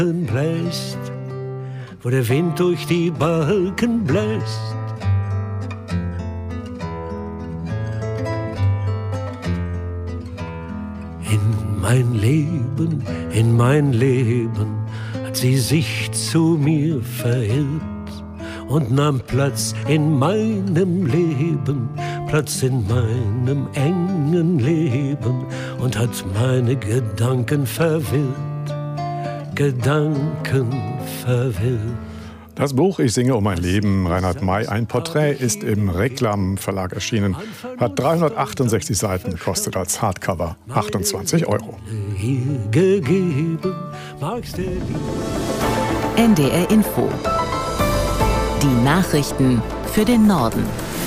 bläst, wo der Wind durch die Balken bläst. In mein Leben hat sie sich zu mir verirrt und nahm Platz in meinem Leben, Platz in meinem engen Leben und hat meine Gedanken verwirrt. Das Buch Ich singe um mein Leben, Reinhard May, ein Porträt, ist im Reklam Verlag erschienen. Hat 368 Seiten, kostet als Hardcover 28 €. NDR Info. Die Nachrichten für den Norden.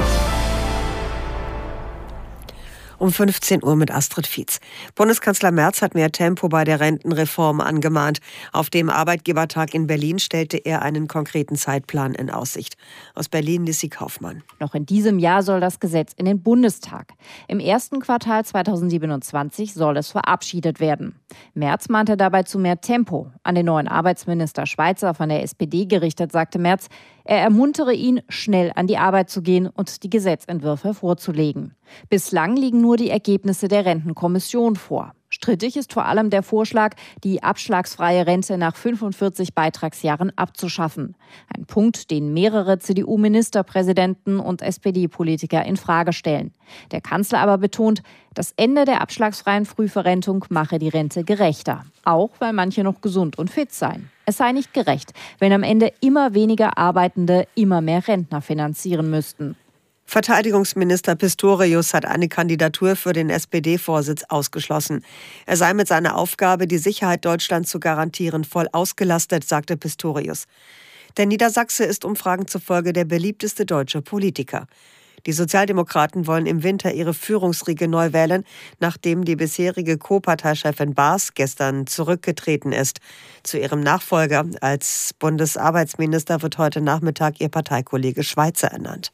Um 15 Uhr mit Astrid Fietz. Bundeskanzler Merz hat mehr Tempo bei der Rentenreform angemahnt. Auf dem Arbeitgebertag in Berlin stellte er einen konkreten Zeitplan in Aussicht. Aus Berlin Lissi Kaufmann. Noch in diesem Jahr soll das Gesetz in den Bundestag. Im ersten Quartal 2027 soll es verabschiedet werden. Merz mahnte dabei zu mehr Tempo. An den neuen Arbeitsminister Schweizer von der SPD gerichtet sagte Merz, er ermuntere ihn, schnell an die Arbeit zu gehen und die Gesetzentwürfe vorzulegen. Bislang liegen nur die Ergebnisse der Rentenkommission vor. Strittig ist vor allem der Vorschlag, die abschlagsfreie Rente nach 45 Beitragsjahren abzuschaffen. Ein Punkt, den mehrere CDU-Ministerpräsidenten und SPD-Politiker in Frage stellen. Der Kanzler aber betont, das Ende der abschlagsfreien Frühverrentung mache die Rente gerechter. Auch weil manche noch gesund und fit seien. Es sei nicht gerecht, wenn am Ende immer weniger Arbeitende immer mehr Rentner finanzieren müssten. Verteidigungsminister Pistorius hat eine Kandidatur für den SPD-Vorsitz ausgeschlossen. Er sei mit seiner Aufgabe, die Sicherheit Deutschlands zu garantieren, voll ausgelastet, sagte Pistorius. Der Niedersachse ist Umfragen zufolge der beliebteste deutsche Politiker. Die Sozialdemokraten wollen im Winter ihre Führungsriege neu wählen, nachdem die bisherige Co-Parteichefin Baas gestern zurückgetreten ist. Zu ihrem Nachfolger als Bundesarbeitsminister wird heute Nachmittag ihr Parteikollege Schweizer ernannt.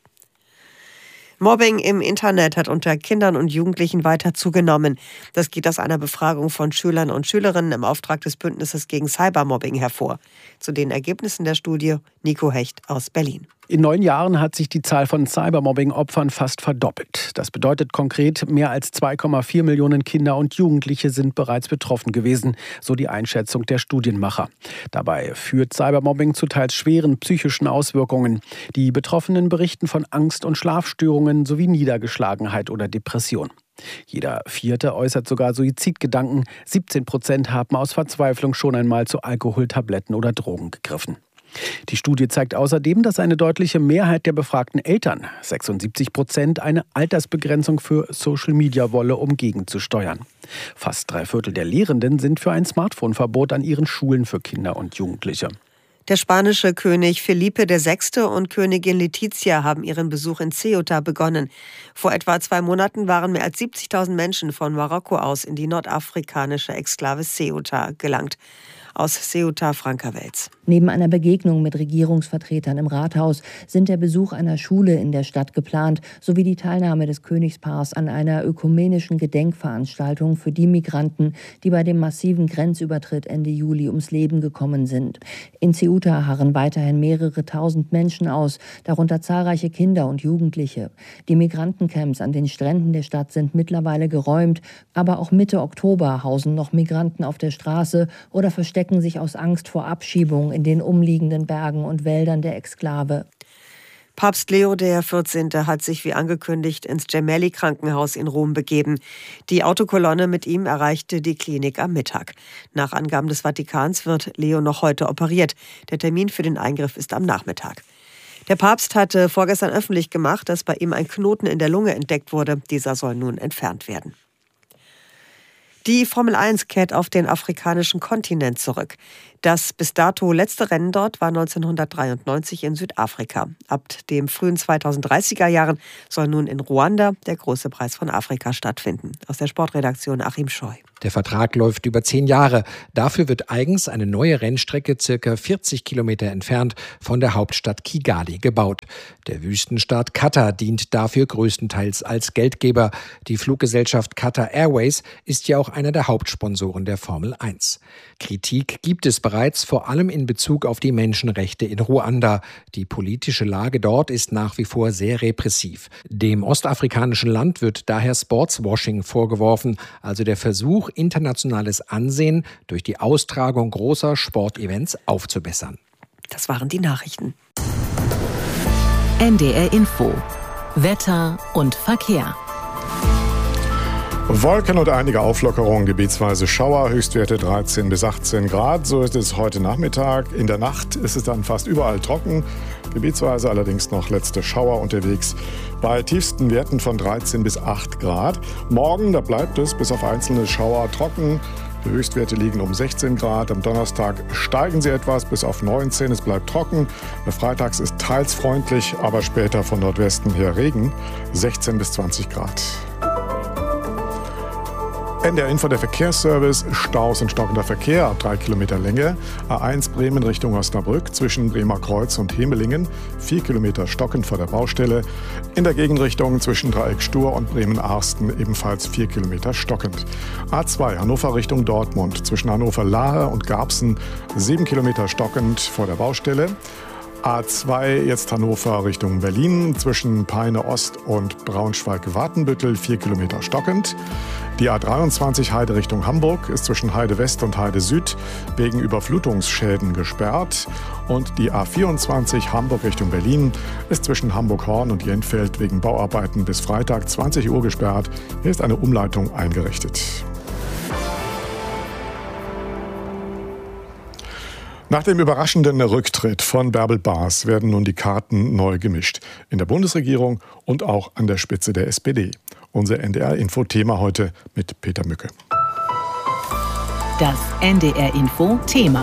Mobbing im Internet hat unter Kindern und Jugendlichen weiter zugenommen. Das geht aus einer Befragung von Schülern und Schülerinnen im Auftrag des Bündnisses gegen Cybermobbing hervor. Zu den Ergebnissen der Studie Nico Hecht aus Berlin. In 9 Jahren hat sich die Zahl von Cybermobbing-Opfern fast verdoppelt. Das bedeutet konkret, mehr als 2,4 Millionen Kinder und Jugendliche sind bereits betroffen gewesen, so die Einschätzung der Studienmacher. Dabei führt Cybermobbing zu teils schweren psychischen Auswirkungen. Die Betroffenen berichten von Angst- und Schlafstörungen sowie Niedergeschlagenheit oder Depression. Jeder Vierte äußert sogar Suizidgedanken. 17% haben aus Verzweiflung schon einmal zu Alkohol, Tabletten oder Drogen gegriffen. Die Studie zeigt außerdem, dass eine deutliche Mehrheit der befragten Eltern, 76%, eine Altersbegrenzung für Social Media wolle, um gegenzusteuern. Fast 3/4 der Lehrenden sind für ein Smartphone-Verbot an ihren Schulen für Kinder und Jugendliche. Der spanische König Felipe VI. Und Königin Letizia haben ihren Besuch in Ceuta begonnen. Vor etwa 2 Monaten waren mehr als 70.000 Menschen von Marokko aus in die nordafrikanische Exklave Ceuta gelangt. Aus Ceuta, Franka Welz. Neben einer Begegnung mit Regierungsvertretern im Rathaus sind der Besuch einer Schule in der Stadt geplant, sowie die Teilnahme des Königspaars an einer ökumenischen Gedenkveranstaltung für die Migranten, die bei dem massiven Grenzübertritt Ende Juli ums Leben gekommen sind. In Ceuta harren weiterhin mehrere tausend Menschen aus, darunter zahlreiche Kinder und Jugendliche. Die Migrantencamps an den Stränden der Stadt sind mittlerweile geräumt, aber auch Mitte Oktober hausen noch Migranten auf der Straße oder verstecken sich aus Angst vor Abschiebung in den umliegenden Bergen und Wäldern der Exklave. Papst Leo XIV. Hat sich wie angekündigt ins Gemelli-Krankenhaus in Rom begeben. Die Autokolonne mit ihm erreichte die Klinik am Mittag. Nach Angaben des Vatikans wird Leo noch heute operiert. Der Termin für den Eingriff ist am Nachmittag. Der Papst hatte vorgestern öffentlich gemacht, dass bei ihm ein Knoten in der Lunge entdeckt wurde. Dieser soll nun entfernt werden. Die Formel 1 kehrt auf den afrikanischen Kontinent zurück. Das bis dato letzte Rennen dort war 1993 in Südafrika. Ab den frühen 2030er Jahren soll nun in Ruanda der große Preis von Afrika stattfinden. Aus der Sportredaktion Achim Scheu. Der Vertrag läuft über 10 Jahre. Dafür wird eigens eine neue Rennstrecke circa 40 Kilometer entfernt von der Hauptstadt Kigali gebaut. Der Wüstenstaat Katar dient dafür größtenteils als Geldgeber. Die Fluggesellschaft Qatar Airways ist ja auch einer der Hauptsponsoren der Formel 1. Kritik gibt es bereits vor allem in Bezug auf die Menschenrechte in Ruanda. Die politische Lage dort ist nach wie vor sehr repressiv. Dem ostafrikanischen Land wird daher Sportswashing vorgeworfen, also der Versuch, internationales Ansehen durch die Austragung großer Sportevents aufzubessern. Das waren die Nachrichten. NDR Info. Wetter und Verkehr. Wolken und einige Auflockerungen, gebietsweise Schauer, Höchstwerte 13 bis 18 Grad. So ist es heute Nachmittag. In der Nacht ist es dann fast überall trocken, gebietsweise allerdings noch letzte Schauer unterwegs. Bei tiefsten Werten von 13 bis 8 Grad. Morgen, da bleibt es bis auf einzelne Schauer trocken. Die Höchstwerte liegen um 16 Grad. Am Donnerstag steigen sie etwas bis auf 19. Es bleibt trocken. Freitags ist teils freundlich, aber später von Nordwesten her Regen. 16 bis 20 Grad. NDR Info, der Verkehrsservice, Staus und stockender Verkehr ab 3 Kilometer Länge. A1 Bremen Richtung Osnabrück zwischen Bremer Kreuz und Hemelingen. 4 Kilometer stockend vor der Baustelle. In der Gegenrichtung zwischen Dreieck Stur und Bremen-Arsten ebenfalls 4 Kilometer stockend. A2 Hannover Richtung Dortmund zwischen Hannover-Lahe und Garbsen 7 Kilometer stockend vor der Baustelle. A2 jetzt Hannover Richtung Berlin zwischen Peine Ost und Braunschweig-Watenbüttel 4 Kilometer stockend. Die A23 Heide Richtung Hamburg ist zwischen Heide West und Heide Süd wegen Überflutungsschäden gesperrt. Und die A24 Hamburg Richtung Berlin ist zwischen Hamburg-Horn und Jenfeld wegen Bauarbeiten bis Freitag 20 Uhr gesperrt. Hier ist eine Umleitung eingerichtet. Nach dem überraschenden Rücktritt von Bärbel Baas werden nun die Karten neu gemischt. In der Bundesregierung und auch an der Spitze der SPD. Unser NDR-Info-Thema heute mit Peter Mücke. Das NDR-Info-Thema.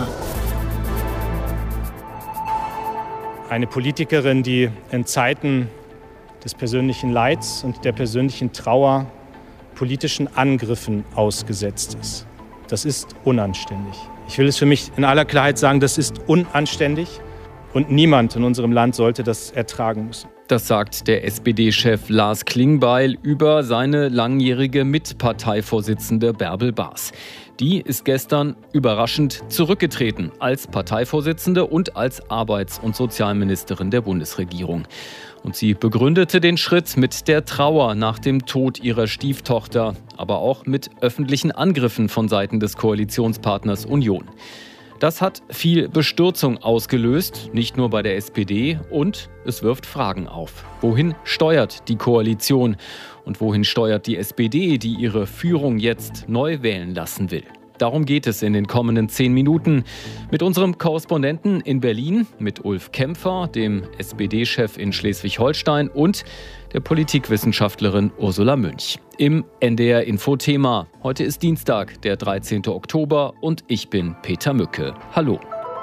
Eine Politikerin, die in Zeiten des persönlichen Leids und der persönlichen Trauer politischen Angriffen ausgesetzt ist. Das ist unanständig. Ich will es für mich in aller Klarheit sagen, das ist unanständig und niemand in unserem Land sollte das ertragen müssen. Das sagt der SPD-Chef Lars Klingbeil über seine langjährige Mitparteivorsitzende Bärbel Baas. Die ist gestern überraschend zurückgetreten als Parteivorsitzende und als Arbeits- und Sozialministerin der Bundesregierung. Und sie begründete den Schritt mit der Trauer nach dem Tod ihrer Stieftochter, aber auch mit öffentlichen Angriffen von Seiten des Koalitionspartners Union. Das hat viel Bestürzung ausgelöst, nicht nur bei der SPD, und es wirft Fragen auf. Wohin steuert die Koalition und wohin steuert die SPD, die ihre Führung jetzt neu wählen lassen will? Darum geht es in den kommenden 10 Minuten mit unserem Korrespondenten in Berlin, mit Ulf Kämpfer, dem SPD-Chef in Schleswig-Holstein und der Politikwissenschaftlerin Ursula Münch. Im NDR-Info-Thema. Heute ist Dienstag, der 13. Oktober und ich bin Peter Mücke. Hallo.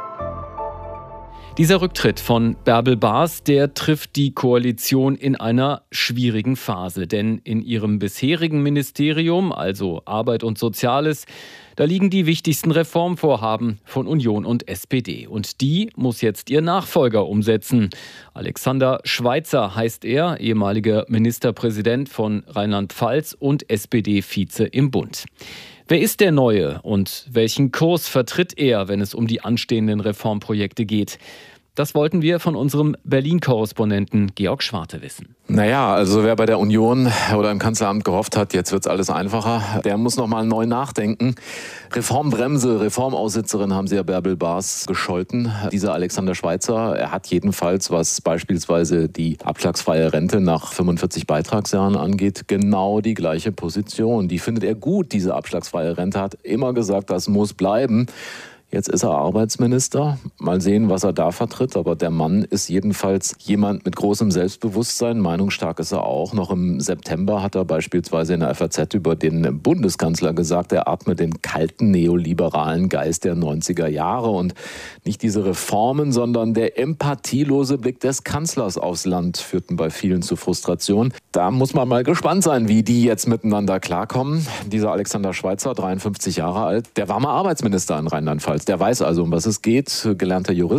Dieser Rücktritt von Bärbel Baas, der trifft die Koalition in einer schwierigen Phase. Denn in ihrem bisherigen Ministerium, also Arbeit und Soziales, da liegen die wichtigsten Reformvorhaben von Union und SPD. Und die muss jetzt ihr Nachfolger umsetzen. Alexander Schweitzer heißt er, ehemaliger Ministerpräsident von Rheinland-Pfalz und SPD-Vize im Bund. Wer ist der Neue und welchen Kurs vertritt er, wenn es um die anstehenden Reformprojekte geht? Das wollten wir von unserem Berlin-Korrespondenten Georg Schwarte wissen. Naja, also wer bei der Union oder im Kanzleramt gehofft hat, jetzt wird's alles einfacher, der muss noch mal neu nachdenken. Reformbremse, Reformaussitzerin haben sie ja Bärbel Baas gescholten. Dieser Alexander Schweitzer, er hat jedenfalls, was beispielsweise die abschlagsfreie Rente nach 45 Beitragsjahren angeht, genau die gleiche Position. Die findet er gut, diese abschlagsfreie Rente, hat immer gesagt, das muss bleiben. Jetzt ist er Arbeitsminister. Mal sehen, was er da vertritt. Aber der Mann ist jedenfalls jemand mit großem Selbstbewusstsein. Meinungsstark ist er auch. Noch im September hat er beispielsweise in der FAZ über den Bundeskanzler gesagt, er atme den kalten neoliberalen Geist der 90er Jahre. Und nicht diese Reformen, sondern der empathielose Blick des Kanzlers aufs Land führten bei vielen zu Frustration. Da muss man mal gespannt sein, wie die jetzt miteinander klarkommen. Dieser Alexander Schweitzer, 53 Jahre alt, der war mal Arbeitsminister in Rheinland-Pfalz. Der weiß also, um was es geht. Gelernter Jurist,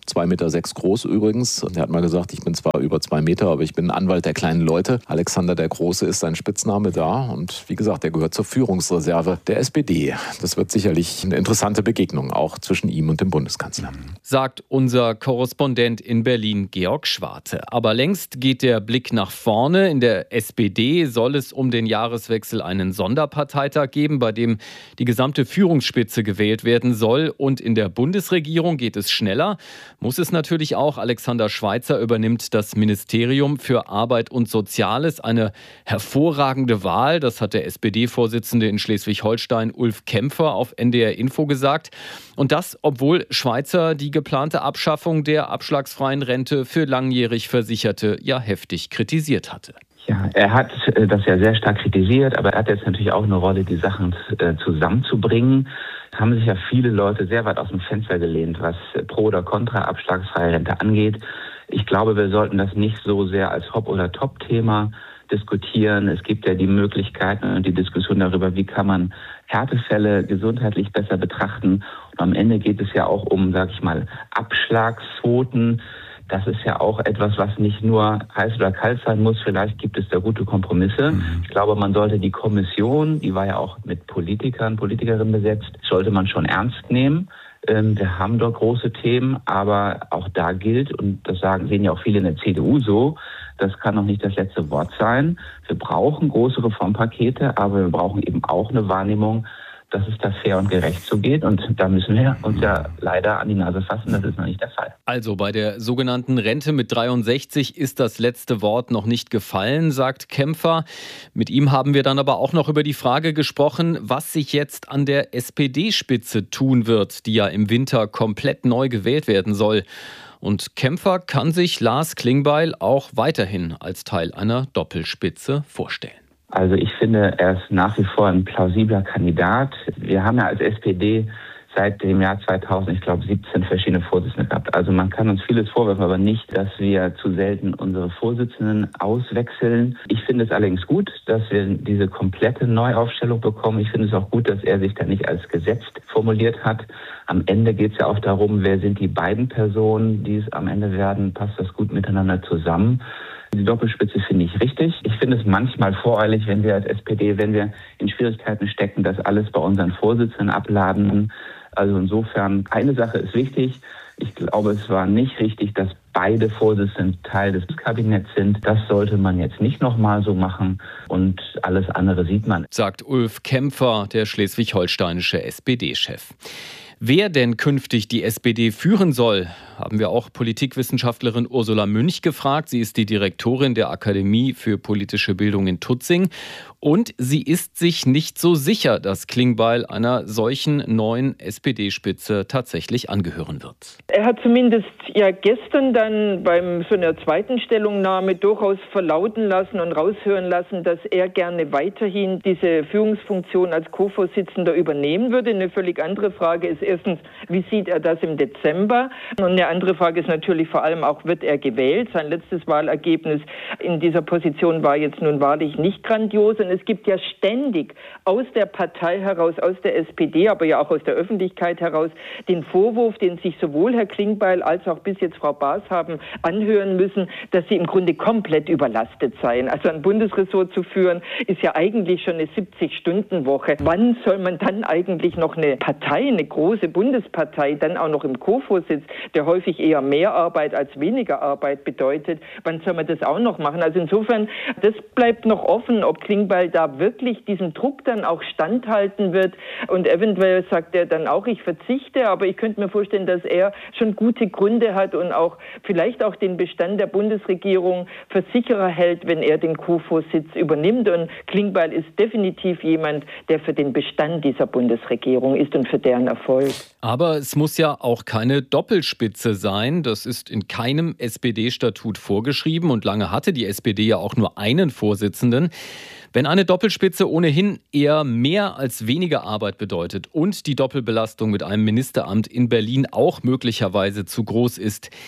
2,6 Meter groß übrigens. Und er hat mal gesagt, ich bin zwar über 2 Meter, aber ich bin ein Anwalt der kleinen Leute. Alexander der Große ist sein Spitzname da. Und wie gesagt, er gehört zur Führungsreserve der SPD. Das wird sicherlich eine interessante Begegnung, auch zwischen ihm und dem Bundeskanzler. Sagt unser Korrespondent in Berlin, Georg Schwarte. Aber längst geht der Blick nach vorne. In der SPD soll es um den Jahreswechsel einen Sonderparteitag geben, bei dem die gesamte Führungsspitze gewählt werden soll. Und in der Bundesregierung geht es schneller. Muss es natürlich auch. Alexander Schweitzer übernimmt das Ministerium für Arbeit und Soziales. Eine hervorragende Wahl, das hat der SPD-Vorsitzende in Schleswig-Holstein Ulf Kämpfer auf NDR Info gesagt. Und das, obwohl Schweitzer die geplante Abschaffung der abschlagsfreien Rente für langjährig Versicherte ja heftig kritisiert hatte. Ja, er hat das ja sehr stark kritisiert, aber er hat jetzt natürlich auch eine Rolle, die Sachen zusammenzubringen. Haben sich ja viele Leute sehr weit aus dem Fenster gelehnt, was Pro- oder Contra-abschlagsfreie Rente angeht. Ich glaube, wir sollten das nicht so sehr als Hop- oder Top-Thema diskutieren. Es gibt ja die Möglichkeiten und die Diskussion darüber, wie kann man Härtefälle gesundheitlich besser betrachten. Und am Ende geht es ja auch um, sag ich mal, Abschlagsquoten. Das ist ja auch etwas, was nicht nur heiß oder kalt sein muss. Vielleicht gibt es da gute Kompromisse. Ich glaube, man sollte die Kommission, die war ja auch mit Politikerinnen besetzt, sollte man schon ernst nehmen. Wir haben dort große Themen, aber auch da gilt, und das sehen ja auch viele in der CDU so, das kann noch nicht das letzte Wort sein. Wir brauchen große Reformpakete, aber wir brauchen eben auch eine Wahrnehmung, dass es da fair und gerecht zugeht. Und da müssen wir uns ja leider an die Nase fassen. Das ist noch nicht der Fall. Also bei der sogenannten Rente mit 63 ist das letzte Wort noch nicht gefallen, sagt Kämpfer. Mit ihm haben wir dann aber auch noch über die Frage gesprochen, was sich jetzt an der SPD-Spitze tun wird, die ja im Winter komplett neu gewählt werden soll. Und Kämpfer kann sich Lars Klingbeil auch weiterhin als Teil einer Doppelspitze vorstellen. Also ich finde, er ist nach wie vor ein plausibler Kandidat. Wir haben ja als SPD seit dem Jahr 2000, 17 verschiedene Vorsitzende gehabt. Also man kann uns vieles vorwerfen, aber nicht, dass wir zu selten unsere Vorsitzenden auswechseln. Ich finde es allerdings gut, dass wir diese komplette Neuaufstellung bekommen. Ich finde es auch gut, dass er sich da nicht als gesetzt formuliert hat. Am Ende geht es ja auch darum, wer sind die beiden Personen, die es am Ende werden, passt das gut miteinander zusammen. Die Doppelspitze finde ich richtig. Ich finde es manchmal voreilig, wenn wir als SPD, wenn wir in Schwierigkeiten stecken, das alles bei unseren Vorsitzenden abladen. Also insofern, eine Sache ist wichtig. Ich glaube, es war nicht richtig, dass beide Vorsitzenden Teil des Kabinetts sind. Das sollte man jetzt nicht nochmal so machen. Und alles andere sieht man. Sagt Ulf Kämpfer, der schleswig-holsteinische SPD-Chef. Wer denn künftig die SPD führen soll, haben wir auch Politikwissenschaftlerin Ursula Münch gefragt. Sie ist die Direktorin der Akademie für politische Bildung in Tutzing. Und sie ist sich nicht so sicher, dass Klingbeil einer solchen neuen SPD-Spitze tatsächlich angehören wird. Er hat zumindest ja gestern dann so einer zweiten Stellungnahme durchaus verlauten lassen und raushören lassen, dass er gerne weiterhin diese Führungsfunktion als Co-Vorsitzender übernehmen würde. Eine völlig andere Frage ist erstens, wie sieht er das im Dezember? Und eine andere Frage ist natürlich vor allem auch, wird er gewählt? Sein letztes Wahlergebnis in dieser Position war jetzt nun wahrlich nicht grandios. Und es gibt ja ständig aus der Partei heraus, aus der SPD, aber ja auch aus der Öffentlichkeit heraus, den Vorwurf, den sich sowohl Herr Klingbeil als auch bis jetzt Frau Baas haben anhören müssen, dass sie im Grunde komplett überlastet seien. Also ein Bundesressort zu führen, ist ja eigentlich schon eine 70-Stunden-Woche. Wann soll man dann eigentlich noch eine Partei, eine große Bundespartei, dann auch noch im Co-Vorsitz, der häufig eher mehr Arbeit als weniger Arbeit bedeutet, wann soll man das auch noch machen? Also insofern, das bleibt noch offen, ob Klingbeil da wirklich diesem Druck dann auch standhalten wird. Und eventuell sagt er dann auch, ich verzichte, aber ich könnte mir vorstellen, dass er schon gute Gründe hat und auch vielleicht auch den Bestand der Bundesregierung für sicherer hält, wenn er den Co-Vorsitz übernimmt. Und Klingbeil ist definitiv jemand, der für den Bestand dieser Bundesregierung ist und für deren Erfolg. Aber es muss ja auch keine Doppelspitze sein. Das ist in keinem SPD-Statut vorgeschrieben und lange hatte die SPD ja auch nur einen Vorsitzenden. Wenn eine Doppelspitze ohnehin eher mehr als weniger Arbeit bedeutet und die Doppelbelastung mit einem Ministeramt in Berlin auch möglicherweise zu groß ist,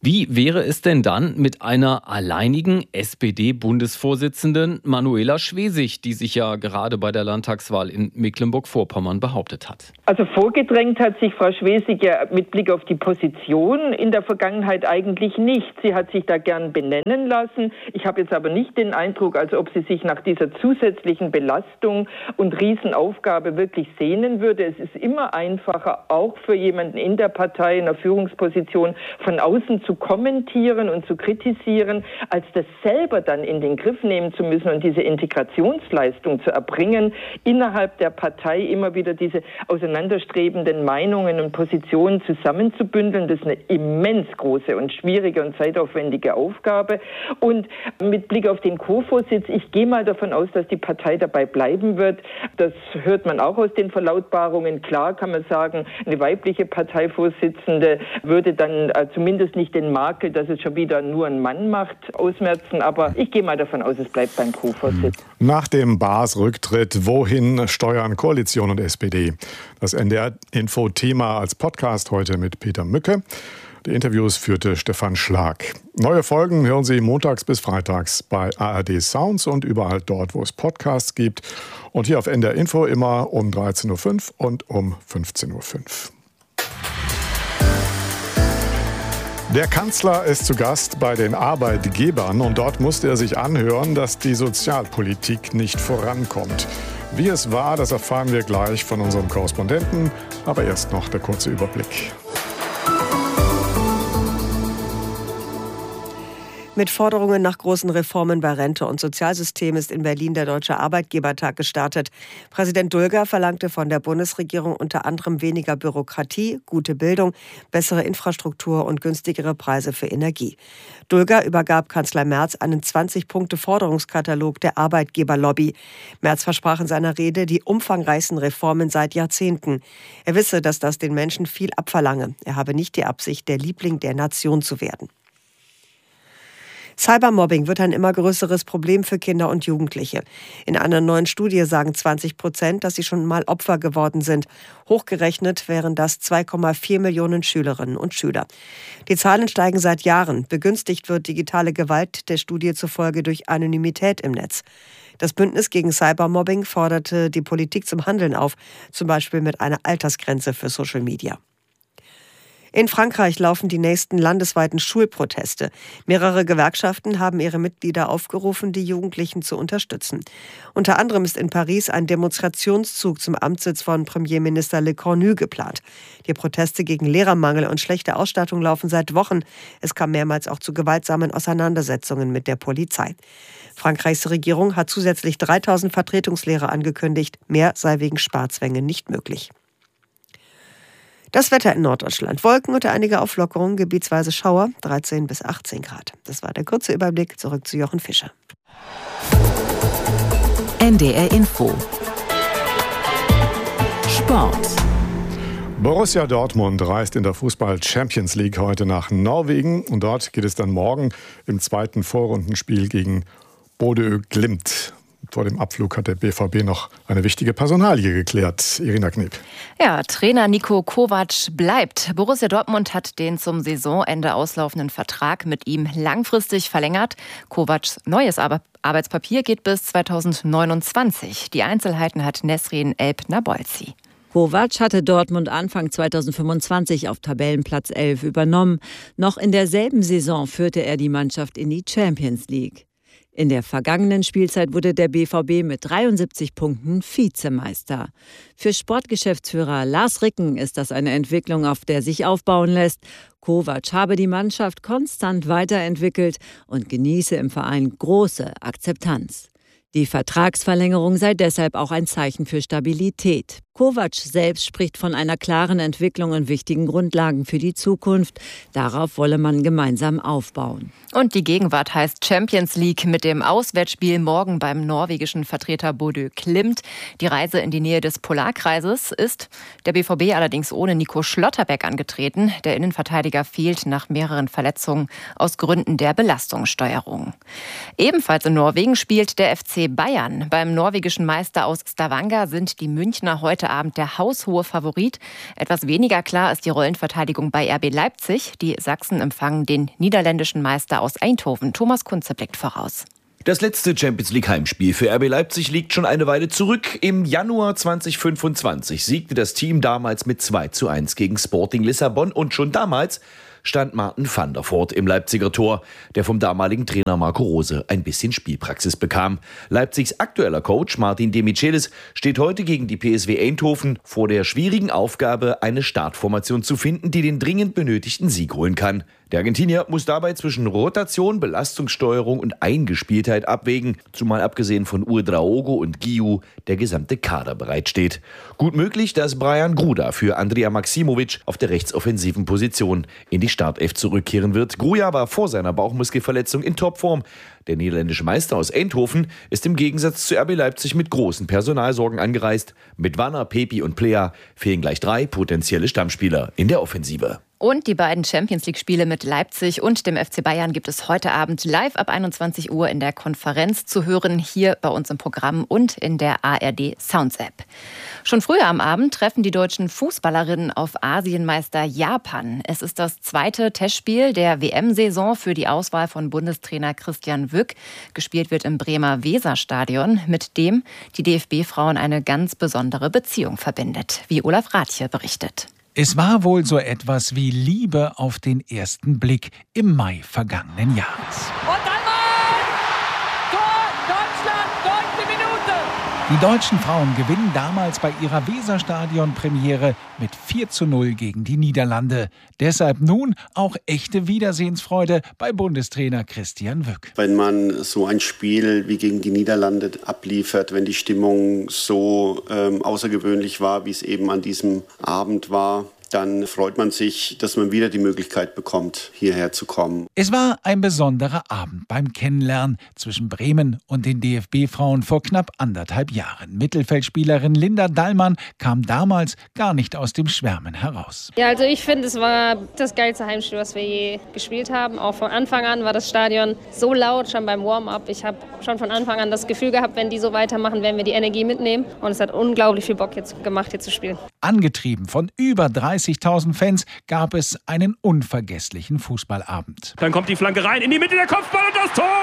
Wie wäre es denn dann mit einer alleinigen SPD-Bundesvorsitzenden Manuela Schwesig, die sich ja gerade bei der Landtagswahl in Mecklenburg-Vorpommern behauptet hat? Also vorgedrängt hat sich Frau Schwesig ja mit Blick auf die Position in der Vergangenheit eigentlich nicht. Sie hat sich da gern benennen lassen. Ich habe jetzt aber nicht den Eindruck, als ob sie sich nach dieser zusätzlichen Belastung und Riesenaufgabe wirklich sehnen würde. Es ist immer einfacher, auch für jemanden in der Partei, in der Führungsposition, von außen zu kommentieren und zu kritisieren, als das selber dann in den Griff nehmen zu müssen und diese Integrationsleistung zu erbringen, innerhalb der Partei immer wieder diese auseinanderstrebenden Meinungen und Positionen zusammenzubündeln. Das ist eine immens große und schwierige und zeitaufwendige Aufgabe. Und mit Blick auf den Co-Vorsitz, ich gehe mal davon aus, dass die Partei dabei bleiben wird. Das hört man auch aus den Verlautbarungen. Klar kann man sagen, eine weibliche Parteivorsitzende würde dann zumindest nicht den Makel, dass es schon wieder nur ein Mann macht, ausmerzen. Aber ich gehe mal davon aus, es bleibt beim Co-Vorsitz. Nach dem Baas-Rücktritt, wohin steuern Koalition und SPD? Das NDR-Info-Thema als Podcast heute mit Peter Mücke. Die Interviews führte Stefan Schlag. Neue Folgen hören Sie montags bis freitags bei ARD Sounds und überall dort, wo es Podcasts gibt. Und hier auf NDR Info immer um 13.05 Uhr und um 15.05 Uhr. Der Kanzler ist zu Gast bei den Arbeitgebern und dort musste er sich anhören, dass die Sozialpolitik nicht vorankommt. Wie es war, das erfahren wir gleich von unserem Korrespondenten, aber erst noch der kurze Überblick. Mit Forderungen nach großen Reformen bei Rente und Sozialsystem ist in Berlin der Deutsche Arbeitgebertag gestartet. Präsident Dulger verlangte von der Bundesregierung unter anderem weniger Bürokratie, gute Bildung, bessere Infrastruktur und günstigere Preise für Energie. Dulger übergab Kanzler Merz einen 20-Punkte-Forderungskatalog der Arbeitgeberlobby. Merz versprach in seiner Rede die umfangreichsten Reformen seit Jahrzehnten. Er wisse, dass das den Menschen viel abverlange. Er habe nicht die Absicht, der Liebling der Nation zu werden. Cybermobbing wird ein immer größeres Problem für Kinder und Jugendliche. In einer neuen Studie sagen 20%, dass sie schon mal Opfer geworden sind. Hochgerechnet wären das 2,4 Millionen Schülerinnen und Schüler. Die Zahlen steigen seit Jahren. Begünstigt wird digitale Gewalt der Studie zufolge durch Anonymität im Netz. Das Bündnis gegen Cybermobbing forderte die Politik zum Handeln auf, zum Beispiel mit einer Altersgrenze für Social Media. In Frankreich laufen die nächsten landesweiten Schulproteste. Mehrere Gewerkschaften haben ihre Mitglieder aufgerufen, die Jugendlichen zu unterstützen. Unter anderem ist in Paris ein Demonstrationszug zum Amtssitz von Premierminister Le Cornu geplant. Die Proteste gegen Lehrermangel und schlechte Ausstattung laufen seit Wochen. Es kam mehrmals auch zu gewaltsamen Auseinandersetzungen mit der Polizei. Frankreichs Regierung hat zusätzlich 3000 Vertretungslehrer angekündigt. Mehr sei wegen Sparzwänge nicht möglich. Das Wetter in Norddeutschland. Wolken und einige Auflockerungen, gebietsweise Schauer, 13 bis 18 Grad. Das war der kurze Überblick. Zurück zu Jochen Fischer. NDR Info. Sport. Borussia Dortmund reist in der Fußball-Champions League heute nach Norwegen. Und dort geht es dann morgen im zweiten Vorrundenspiel gegen Bodø Glimt. Vor dem Abflug hat der BVB noch eine wichtige Personalie geklärt. Irina Kneb. Ja, Trainer Niko Kovac bleibt. Borussia Dortmund hat den zum Saisonende auslaufenden Vertrag mit ihm langfristig verlängert. Kovacs neues Arbeitspapier geht bis 2029. Die Einzelheiten hat Nesrin Elbnabolzi. Kovac hatte Dortmund Anfang 2025 auf Tabellenplatz 11 übernommen. Noch in derselben Saison führte er die Mannschaft in die Champions League. In der vergangenen Spielzeit wurde der BVB mit 73 Punkten Vizemeister. Für Sportgeschäftsführer Lars Ricken ist das eine Entwicklung, auf der sich aufbauen lässt. Kovac habe die Mannschaft konstant weiterentwickelt und genieße im Verein große Akzeptanz. Die Vertragsverlängerung sei deshalb auch ein Zeichen für Stabilität. Kovac selbst spricht von einer klaren Entwicklung und wichtigen Grundlagen für die Zukunft. Darauf wolle man gemeinsam aufbauen. Und die Gegenwart heißt Champions League mit dem Auswärtsspiel morgen beim norwegischen Vertreter Bodø Glimt. Die Reise in die Nähe des Polarkreises ist der BVB allerdings ohne Nico Schlotterbeck angetreten. Der Innenverteidiger fehlt nach mehreren Verletzungen aus Gründen der Belastungssteuerung. Ebenfalls in Norwegen spielt der FC Bayern. Beim norwegischen Meister aus Stavanger sind die Münchner heute heute Abend der haushohe Favorit. Etwas weniger klar ist die Rollenverteidigung bei RB Leipzig. Die Sachsen empfangen den niederländischen Meister aus Eindhoven. Thomas Kunze blickt voraus. Das letzte Champions-League-Heimspiel für RB Leipzig liegt schon eine Weile zurück. Im Januar 2025 siegte das Team damals mit 2:1 gegen Sporting Lissabon. Und schon damals stand Martin van der Voort im Leipziger Tor, der vom damaligen Trainer Marco Rose ein bisschen Spielpraxis bekam. Leipzigs aktueller Coach Martin de Michelis steht heute gegen die PSV Eindhoven vor der schwierigen Aufgabe, eine Startformation zu finden, die den dringend benötigten Sieg holen kann. Der Argentinier muss dabei zwischen Rotation, Belastungssteuerung und Eingespieltheit abwägen, zumal abgesehen von Ouedraogo und Guiu der gesamte Kader bereitsteht. Gut möglich, dass Brian Gruda für Andrija Maksimovic auf der rechtsoffensiven Position in die Startelf zurückkehren wird. Gruja war vor seiner Bauchmuskelverletzung in Topform. Der niederländische Meister aus Eindhoven ist im Gegensatz zu RB Leipzig mit großen Personalsorgen angereist. Mit Wanner, Pepi und Plea fehlen gleich 3 potenzielle Stammspieler in der Offensive. Und die beiden Champions-League-Spiele mit Leipzig und dem FC Bayern gibt es heute Abend live ab 21 Uhr in der Konferenz zu hören, hier bei uns im Programm und in der ARD Sounds-App. Schon früher am Abend treffen die deutschen Fußballerinnen auf Asienmeister Japan. Es ist das zweite Testspiel der WM-Saison für die Auswahl von Bundestrainer Christian Wück. Gespielt wird im Bremer Weserstadion, mit dem die DFB-Frauen eine ganz besondere Beziehung verbindet, wie Olaf Rathje berichtet. Es war wohl so etwas wie Liebe auf den ersten Blick im Mai vergangenen Jahres. Und einmal! Tor! Deutschland! 9. Minute! Die deutschen Frauen gewinnen damals bei ihrer Weserstadion-Premiere mit 4:0 gegen die Niederlande. Deshalb nun auch echte Wiedersehensfreude bei Bundestrainer Christian Wück. Wenn man so ein Spiel wie gegen die Niederlande abliefert, wenn die Stimmung so außergewöhnlich war, wie es eben an diesem Abend war, dann freut man sich, dass man wieder die Möglichkeit bekommt, hierher zu kommen. Es war ein besonderer Abend beim Kennenlernen zwischen Bremen und den DFB-Frauen vor knapp 1,5 Jahren. Mittelfeldspielerin Linda Dallmann kam damals gar nicht aus dem Schwärmen heraus. Ja, also ich finde, es war das geilste Heimspiel, was wir je gespielt haben. Auch von Anfang an war das Stadion so laut, schon beim Warm-up. Ich habe schon von Anfang an das Gefühl gehabt, wenn die so weitermachen, werden wir die Energie mitnehmen. Und es hat unglaublich viel Bock jetzt gemacht, hier zu spielen. Angetrieben von über 30.000 Fans gab es einen unvergesslichen Fußballabend. Dann kommt die Flanke rein, in die Mitte der Kopfball und das Tor!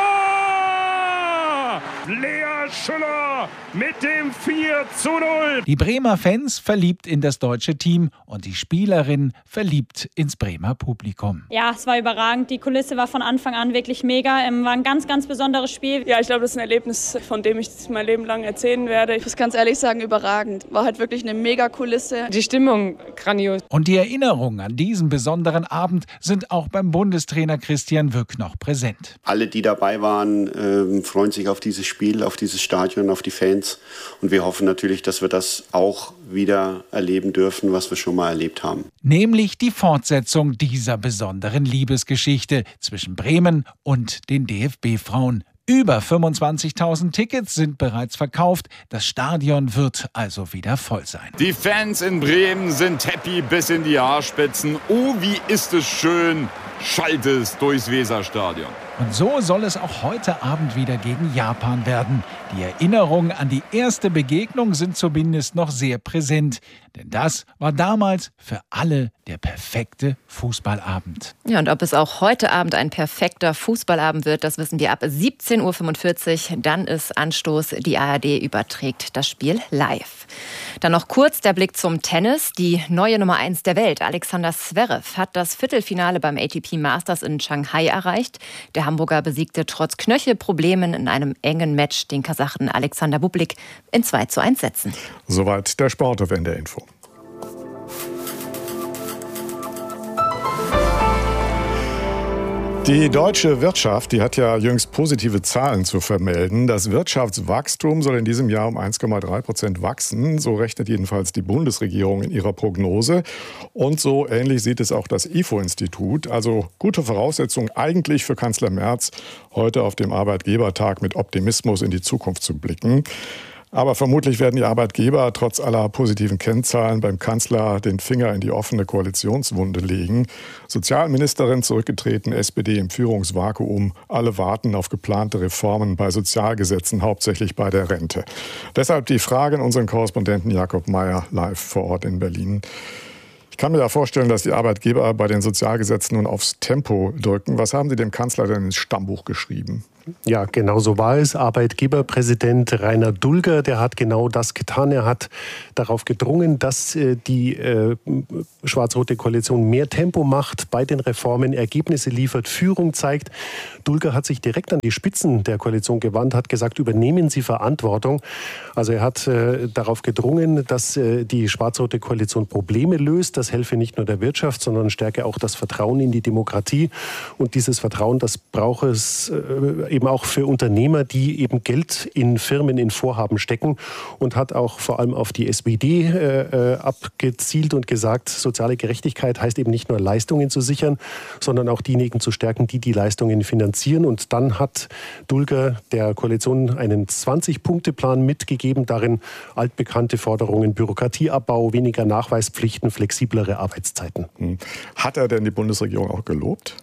Lea Schüller mit dem 4:0. Die Bremer Fans verliebt in das deutsche Team und die Spielerin verliebt ins Bremer Publikum. Ja, es war überragend. Die Kulisse war von Anfang an wirklich mega. War ein ganz, ganz besonderes Spiel. Ja, ich glaube, das ist ein Erlebnis, von dem ich mein Leben lang erzählen werde. Ich muss ganz ehrlich sagen, überragend. War halt wirklich eine mega Kulisse. Die Stimmung grandios. Und die Erinnerungen an diesen besonderen Abend sind auch beim Bundestrainer Christian Wück noch präsent. Alle, die dabei waren, freuen sich auf dieses Spiel, auf dieses Stadion, auf die Fans. Und wir hoffen natürlich, dass wir das auch wieder erleben dürfen, was wir schon mal erlebt haben. Nämlich die Fortsetzung dieser besonderen Liebesgeschichte zwischen Bremen und den DFB-Frauen. Über 25.000 Tickets sind bereits verkauft. Das Stadion wird also wieder voll sein. Die Fans in Bremen sind happy bis in die Haarspitzen. Oh, wie ist es schön. Schallt es durchs Weserstadion. Und so soll es auch heute Abend wieder gegen Japan werden. Die Erinnerungen an die erste Begegnung sind zumindest noch sehr präsent. Denn das war damals für alle der perfekte Fußballabend. Ja, und ob es auch heute Abend ein perfekter Fußballabend wird, das wissen wir ab 17:45 Uhr. Dann ist Anstoß. Die ARD überträgt das Spiel live. Dann noch kurz der Blick zum Tennis. Die neue Nummer 1 der Welt, Alexander Zverev, hat das Viertelfinale beim ATP Masters in Shanghai erreicht. Der Hamburger besiegte trotz Knöchelproblemen in einem engen Match den Kasachen Alexander Bublik in 2:1 Sätzen. Soweit der Sport auf NDR Info. Die deutsche Wirtschaft, die hat ja jüngst positive Zahlen zu vermelden. Das Wirtschaftswachstum soll in diesem Jahr um 1,3% wachsen. So rechnet jedenfalls die Bundesregierung in ihrer Prognose. Und so ähnlich sieht es auch das IFO-Institut. Also gute Voraussetzung eigentlich für Kanzler Merz, heute auf dem Arbeitgebertag mit Optimismus in die Zukunft zu blicken. Aber vermutlich werden die Arbeitgeber trotz aller positiven Kennzahlen beim Kanzler den Finger in die offene Koalitionswunde legen. Sozialministerin zurückgetreten, SPD im Führungsvakuum. Alle warten auf geplante Reformen bei Sozialgesetzen, hauptsächlich bei der Rente. Deshalb die Frage an unseren Korrespondenten Jakob Mayer live vor Ort in Berlin. Ich kann mir da vorstellen, dass die Arbeitgeber bei den Sozialgesetzen nun aufs Tempo drücken. Was haben Sie dem Kanzler denn ins Stammbuch geschrieben? Ja, genau so war es. Arbeitgeberpräsident Rainer Dulger, der hat genau das getan. Er hat darauf gedrungen, dass die schwarz-rote Koalition mehr Tempo macht bei den Reformen, Ergebnisse liefert, Führung zeigt. Dulger hat sich direkt an die Spitzen der Koalition gewandt, hat gesagt, übernehmen Sie Verantwortung. Also er hat darauf gedrungen, dass die schwarz-rote Koalition Probleme löst. Das helfe nicht nur der Wirtschaft, sondern stärke auch das Vertrauen in die Demokratie. Und dieses Vertrauen, das braucht es eben auch für Unternehmer, die eben Geld in Firmen, in Vorhaben stecken, und hat auch vor allem auf die SPD abgezielt und gesagt, soziale Gerechtigkeit heißt eben nicht nur Leistungen zu sichern, sondern auch diejenigen zu stärken, die die Leistungen finanzieren. Und dann hat Dulger der Koalition einen 20-Punkte-Plan mitgegeben, darin altbekannte Forderungen, Bürokratieabbau, weniger Nachweispflichten, flexiblere Arbeitszeiten. Hat er denn die Bundesregierung auch gelobt?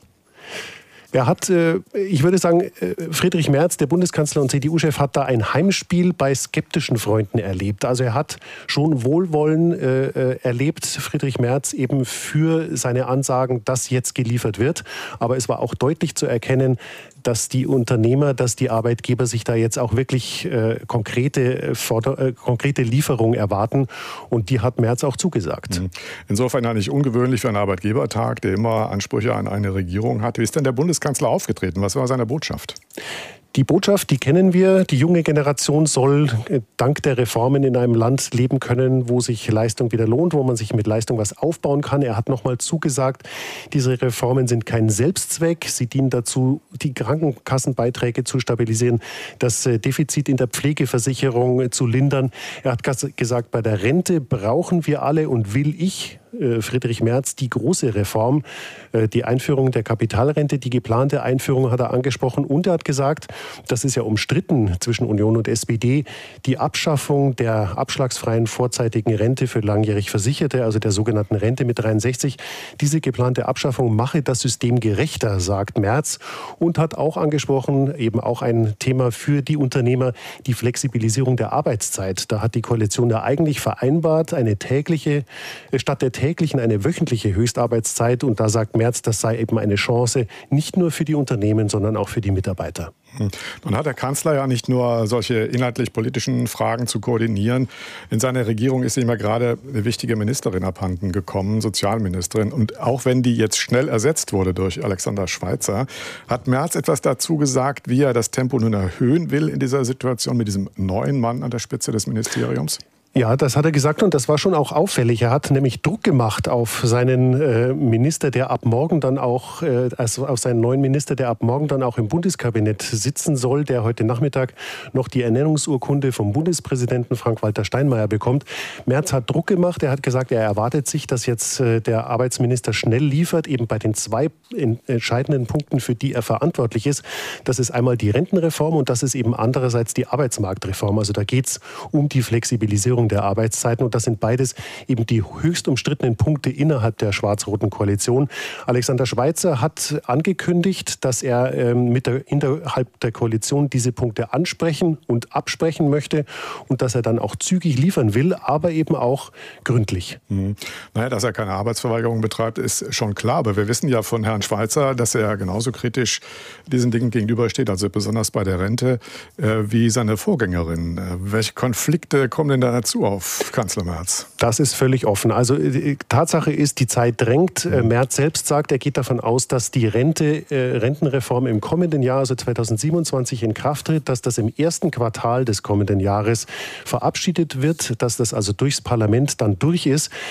Er hat, ich würde sagen, Friedrich Merz, der Bundeskanzler und CDU-Chef, hat da ein Heimspiel bei skeptischen Freunden erlebt. Also er hat schon Wohlwollen erlebt, Friedrich Merz, eben für seine Ansagen, dass jetzt geliefert wird. Aber es war auch deutlich zu erkennen, dass die Unternehmer, dass die Arbeitgeber sich da jetzt auch wirklich konkrete Lieferungen erwarten. Und die hat Merz auch zugesagt. Insofern eigentlich ungewöhnlich für einen Arbeitgebertag, der immer Ansprüche an eine Regierung hat. Wie ist denn der Bundeskanzler aufgetreten? Was war seine Botschaft? Die Botschaft, die kennen wir. Die junge Generation soll dank der Reformen in einem Land leben können, wo sich Leistung wieder lohnt, wo man sich mit Leistung was aufbauen kann. Er hat nochmal zugesagt, diese Reformen sind kein Selbstzweck. Sie dienen dazu, die Krankenkassenbeiträge zu stabilisieren, das Defizit in der Pflegeversicherung zu lindern. Er hat gesagt, bei der Rente brauchen wir alle und will ich, Friedrich Merz, die große Reform, die Einführung der Kapitalrente, die geplante Einführung hat er angesprochen. Und er hat gesagt, das ist ja umstritten zwischen Union und SPD, die Abschaffung der abschlagsfreien vorzeitigen Rente für langjährig Versicherte, also der sogenannten Rente mit 63. Diese geplante Abschaffung mache das System gerechter, sagt Merz. Und hat auch angesprochen, eben auch ein Thema für die Unternehmer, die Flexibilisierung der Arbeitszeit. Da hat die Koalition ja eigentlich vereinbart, eine tägliche, statt der täglichen eine wöchentliche Höchstarbeitszeit. Und da sagt Merz, das sei eben eine Chance, nicht nur für die Unternehmen, sondern auch für die Mitarbeiter. Nun hat der Kanzler ja nicht nur solche inhaltlich-politischen Fragen zu koordinieren. In seiner Regierung ist ihm ja gerade eine wichtige Ministerin abhanden gekommen, Sozialministerin. Und auch wenn die jetzt schnell ersetzt wurde durch Alexander Schweitzer, hat Merz etwas dazu gesagt, wie er das Tempo nun erhöhen will in dieser Situation mit diesem neuen Mann an der Spitze des Ministeriums? Ja, das hat er gesagt und das war schon auch auffällig. Er hat nämlich Druck gemacht auf seinen Minister, der ab morgen dann auch, auf seinen neuen Minister, der ab morgen dann auch im Bundeskabinett sitzen soll, der heute Nachmittag noch die Ernennungsurkunde vom Bundespräsidenten Frank-Walter Steinmeier bekommt. Merz hat Druck gemacht. Er hat gesagt, er erwartet sich, dass jetzt der Arbeitsminister schnell liefert, eben bei den zwei entscheidenden Punkten, für die er verantwortlich ist. Das ist einmal die Rentenreform und das ist eben andererseits die Arbeitsmarktreform. Also da geht es um die Flexibilisierung der Arbeitszeiten und das sind beides eben die höchst umstrittenen Punkte innerhalb der schwarz-roten Koalition. Alexander Schweitzer hat angekündigt, dass er innerhalb der Koalition diese Punkte ansprechen und absprechen möchte und dass er dann auch zügig liefern will, aber eben auch gründlich. Naja, dass er keine Arbeitsverweigerung betreibt, ist schon klar, aber wir wissen ja von Herrn Schweitzer, dass er genauso kritisch diesen Dingen gegenübersteht, also besonders bei der Rente, wie seine Vorgängerin. Welche Konflikte kommen denn da dazu auf Kanzler Merz? Das ist völlig offen. Also Tatsache ist, die Zeit drängt. Merz selbst sagt, er geht davon aus, dass die Rentenreform im kommenden Jahr, also 2027, in Kraft tritt, dass das im ersten Quartal des kommenden Jahres verabschiedet wird, dass das also durchs Parlament dann durch ist.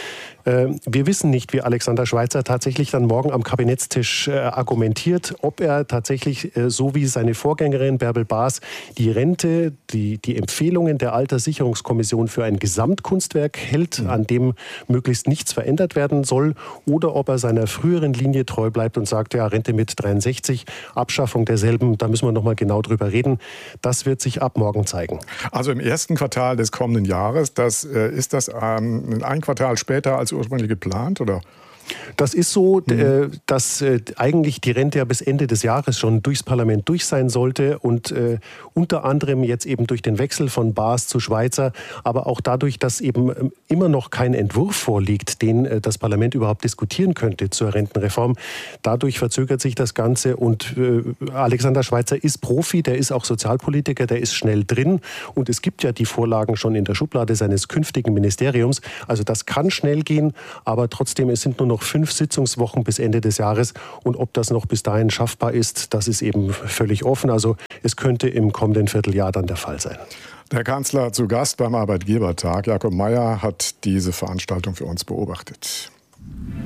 Wir wissen nicht, wie Alexander Schweitzer tatsächlich dann morgen am Kabinettstisch argumentiert, ob er tatsächlich, so wie seine Vorgängerin Bärbel Baas, die Rente, die Empfehlungen der Alterssicherungskommission für ein Gesamtkunstwerk hält, an dem möglichst nichts verändert werden soll, oder ob er seiner früheren Linie treu bleibt und sagt, ja, Rente mit 63, Abschaffung derselben, da müssen wir noch mal genau drüber reden. Das wird sich ab morgen zeigen. Also im ersten Quartal des kommenden Jahres, ist das ein Quartal später als ursprünglich geplant, oder? Das ist so, dass eigentlich die Rente ja bis Ende des Jahres schon durchs Parlament durch sein sollte und unter anderem jetzt eben durch den Wechsel von Baas zu Schweitzer, aber auch dadurch, dass eben immer noch kein Entwurf vorliegt, den das Parlament überhaupt diskutieren könnte zur Rentenreform. Dadurch verzögert sich das Ganze und Alexander Schweitzer ist Profi, der ist auch Sozialpolitiker, der ist schnell drin und es gibt ja die Vorlagen schon in der Schublade seines künftigen Ministeriums. Also das kann schnell gehen, aber trotzdem, es sind nur noch 5 Sitzungswochen bis Ende des Jahres und ob das noch bis dahin schaffbar ist, das ist eben völlig offen. Also es könnte im kommenden Vierteljahr dann der Fall sein. Der Kanzler zu Gast beim Arbeitgebertag. Jakob Mayer hat diese Veranstaltung für uns beobachtet.